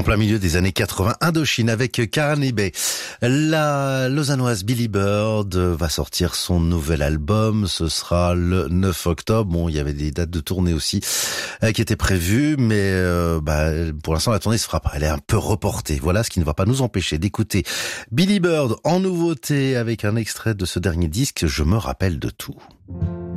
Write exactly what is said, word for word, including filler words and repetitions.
plein milieu des années quatre-vingts, Indochine avec Carnibé. La lausannoise Billy Bird va sortir son nouvel album, ce sera le neuf octobre. Bon, il y avait des dates de tournée aussi euh, qui étaient prévues, mais euh, bah, pour l'instant la tournée se fera pas, elle est un peu reportée. Voilà ce qui ne va pas nous empêcher d'écouter Billy Bird en nouveauté avec un extrait de ce dernier disque, Je me rappelle de tout.